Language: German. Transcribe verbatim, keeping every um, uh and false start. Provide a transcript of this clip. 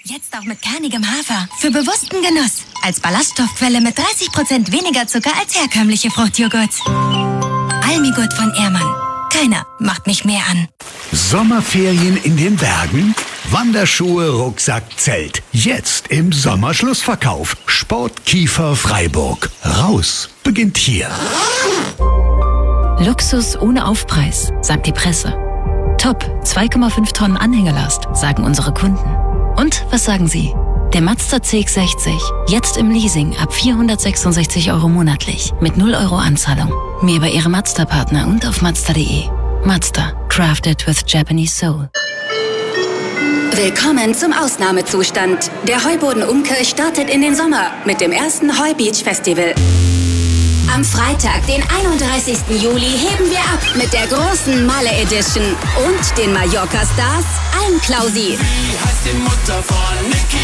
Jetzt auch mit kernigem Hafer. Für bewussten Genuss. Als Ballaststoffquelle mit dreißig Prozent weniger Zucker als herkömmliche Fruchtjoghurts. Almigurt von Ehrmann. Keiner macht mich mehr an. Sommerferien in den Bergen? Wanderschuhe, Rucksack, Zelt. Jetzt im Sommerschlussverkauf. Sportkiefer Freiburg. Raus beginnt hier. Luxus ohne Aufpreis, sagt die Presse. Top, zwei Komma fünf Tonnen Anhängelast, sagen unsere Kunden. Und was sagen Sie? Der Mazda C X sechzig, jetzt im Leasing ab vierhundertsechsundsechzig Euro monatlich, mit null Euro Anzahlung. Mehr bei Ihrem Mazda-Partner und auf Mazda punkt de. Mazda, crafted with Japanese soul. Willkommen zum Ausnahmezustand. Der Heuboden Umkirch startet in den Sommer mit dem ersten Heu Beach Festival. Am Freitag, den einunddreißigsten Juli, heben wir ab mit der großen Malle Edition und den Mallorca Stars Almklausi. Wie heißt die Mutter von Nicky?